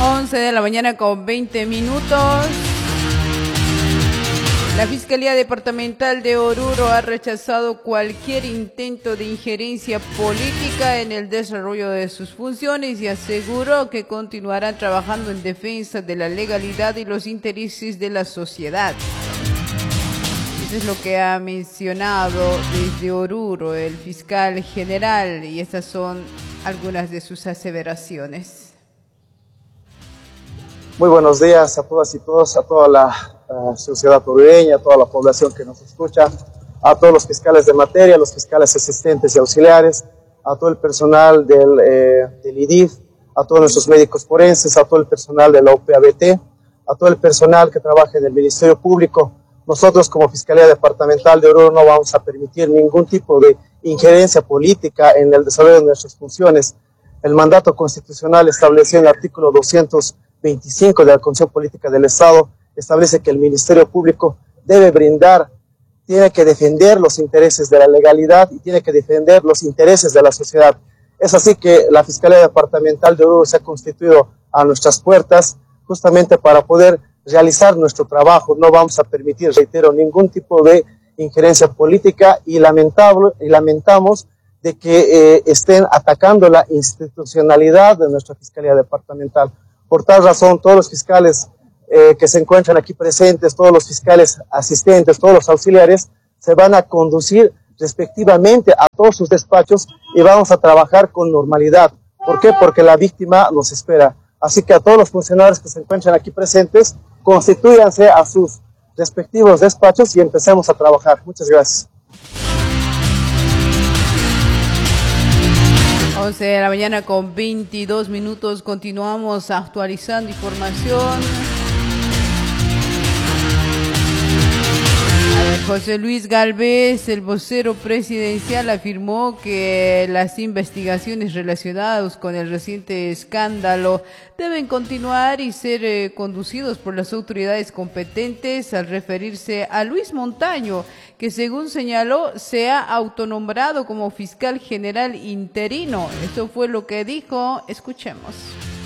11 de la mañana con 20 minutos. La Fiscalía Departamental de Oruro ha rechazado cualquier intento de injerencia política en el desarrollo de sus funciones y aseguró que continuarán trabajando en defensa de la legalidad y los intereses de la sociedad. Eso es lo que ha mencionado desde Oruro el fiscal general, y estas son algunas de sus aseveraciones. Muy buenos días a todas y todos, a toda la sociedad orureña, a toda la población que nos escucha, a todos los fiscales de materia, a los fiscales asistentes y auxiliares, a todo el personal del IDIF, a todos nuestros médicos forenses, a todo el personal de la UPABT, a todo el personal que trabaja en el Ministerio Público. Nosotros como Fiscalía Departamental de Oruro no vamos a permitir ningún tipo de injerencia política en el desarrollo de nuestras funciones. El mandato constitucional establecido en el artículo 225 de la Constitución Política del Estado establece que el Ministerio Público debe brindar, tiene que defender los intereses de la legalidad y tiene que defender los intereses de la sociedad. Es así que la Fiscalía Departamental de Oruro se ha constituido a nuestras puertas justamente para poder realizar nuestro trabajo. No vamos a permitir, reitero, ningún tipo de injerencia política y lamentamos de que estén atacando la institucionalidad de nuestra Fiscalía Departamental. Por tal razón, todos los fiscales que se encuentran aquí presentes, todos los fiscales asistentes, todos los auxiliares, se van a conducir respectivamente a todos sus despachos y vamos a trabajar con normalidad. ¿Por qué? Porque la víctima nos espera. Así que a todos los funcionarios que se encuentran aquí presentes, constitúyanse a sus respectivos despachos y empecemos a trabajar. Muchas gracias. 11 de la mañana con 22 minutos, continuamos actualizando información. José Luis Gálvez, el vocero presidencial, afirmó que las investigaciones relacionadas con el reciente escándalo deben continuar y ser conducidos por las autoridades competentes, al referirse a Luis Montaño, que según señaló se ha autonombrado como fiscal general interino. Esto fue lo que dijo, escuchemos.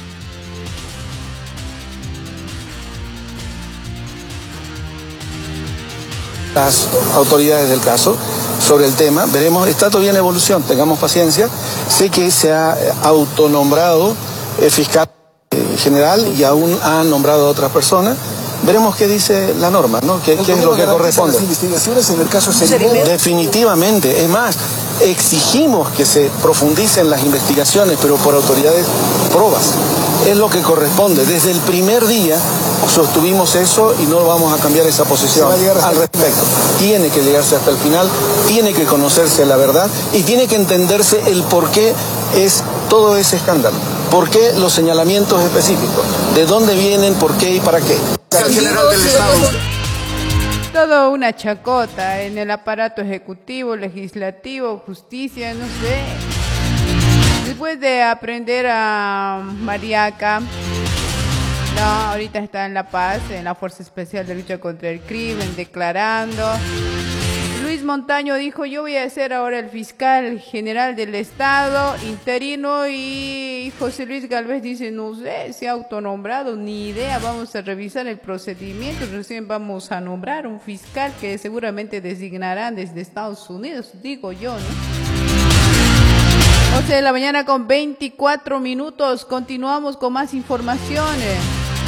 Las autoridades del caso sobre el tema, veremos, está todavía en evolución, tengamos paciencia. Sé que se ha autonombrado fiscal general y aún ha nombrado a otras personas. Veremos qué dice la norma, ¿no? ¿Qué es lo que corresponde? Las investigaciones en el caso Definitivamente, es más, exigimos que se profundicen las investigaciones, pero por autoridades probas. Es lo que corresponde. Desde el primer día sostuvimos eso y no vamos a cambiar esa posición al respecto. Tiene que llegarse hasta el final, tiene que conocerse la verdad y tiene que entenderse el por qué es todo ese escándalo. ¿Por qué los señalamientos específicos? ¿De dónde vienen? ¿Por qué y para qué? El general del Estado. Todo una chacota en el aparato ejecutivo, legislativo, justicia, no sé. Después de aprender a Mariaca, no, ahorita está en La Paz, en la Fuerza Especial de Lucha contra el Crimen, declarando. Luis Montaño dijo, yo voy a ser ahora el fiscal general del Estado, interino, y José Luis Gálvez dice, no sé, se ha autonombrado, ni idea, vamos a revisar el procedimiento, recién vamos a nombrar un fiscal que seguramente designarán desde Estados Unidos, digo yo, ¿no? 11 de la mañana con 24 minutos, continuamos con más informaciones.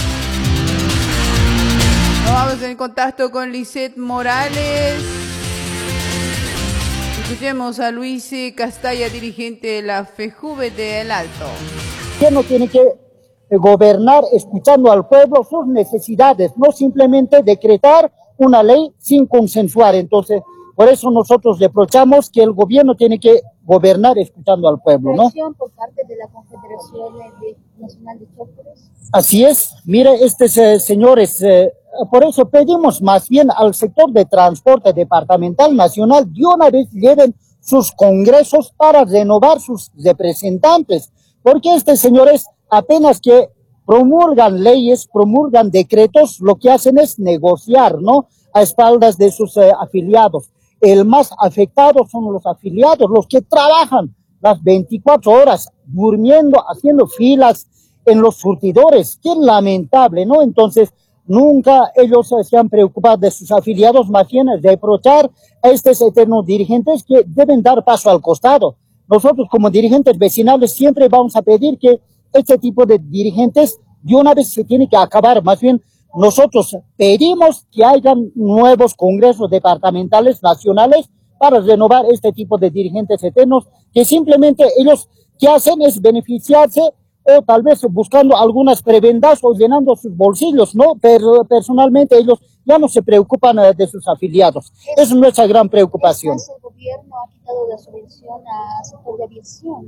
Vamos en contacto con Lisette Morales. Escuchemos a Luis Castalla, dirigente de la FEJUVE de El Alto. No tiene que gobernar escuchando al pueblo sus necesidades, no simplemente decretar una ley sin consensuar. Entonces, por eso nosotros reprochamos que el gobierno tiene que gobernar escuchando al pueblo, ¿no? Por parte de la Confederación Nacional de Choferes. Así es. Mire, señores, por eso pedimos más bien al sector de transporte departamental nacional de una vez lleven sus congresos para renovar sus representantes, porque señores apenas que promulgan leyes, promulgan decretos, lo que hacen es negociar, ¿no? A espaldas de sus afiliados. El más afectado son los afiliados, los que trabajan las 24 horas, durmiendo, haciendo filas en los surtidores. Qué lamentable, ¿no? Entonces, nunca ellos se han preocupado de sus afiliados, más bien de reprochar a estos eternos dirigentes que deben dar paso al costado. Nosotros como dirigentes vecinales siempre vamos a pedir que este tipo de dirigentes de una vez se tiene que acabar. Más bien, nosotros pedimos que hayan nuevos congresos departamentales, nacionales, para renovar este tipo de dirigentes eternos, que simplemente ellos que hacen es beneficiarse o tal vez buscando algunas prebendas o llenando sus bolsillos, ¿no? Pero personalmente ellos ya no se preocupan de sus afiliados. Es nuestra gran preocupación. El gobierno ha quitado la subvención al sector de aviación.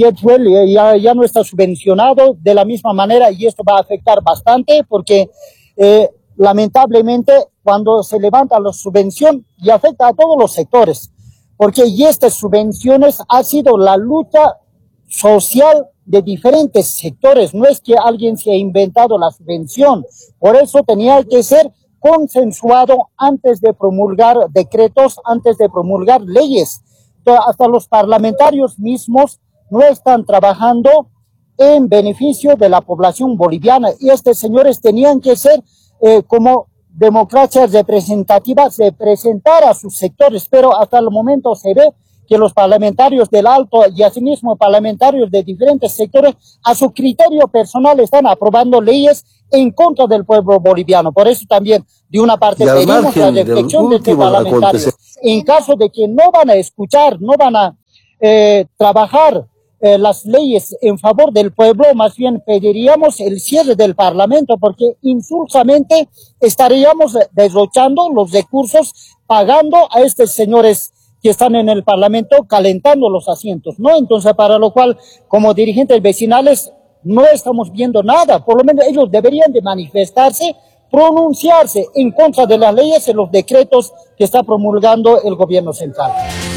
Ya no está subvencionado de la misma manera y esto va a afectar bastante porque lamentablemente cuando se levanta la subvención y afecta a todos los sectores, porque y estas subvenciones ha sido la lucha social de diferentes sectores, no es que alguien se ha inventado la subvención, por eso tenía que ser consensuado antes de promulgar decretos, antes de promulgar leyes. Hasta los parlamentarios mismos no están trabajando en beneficio de la población boliviana y estos señores tenían que ser como democracias representativas, representar a sus sectores, pero hasta el momento se ve que los parlamentarios del Alto y asimismo parlamentarios de diferentes sectores a su criterio personal están aprobando leyes en contra del pueblo boliviano. Por eso también de una parte pedimos la reflexión de este parlamentario. En caso de que no van a escuchar, no van a trabajar las leyes en favor del pueblo, más bien pediríamos el cierre del Parlamento, porque insulsamente estaríamos derrochando los recursos, pagando a estos señores que están en el Parlamento, calentando los asientos, ¿no? Entonces, para lo cual, como dirigentes vecinales, no estamos viendo nada. Por lo menos ellos deberían de manifestarse, pronunciarse en contra de las leyes y los decretos que está promulgando el gobierno central.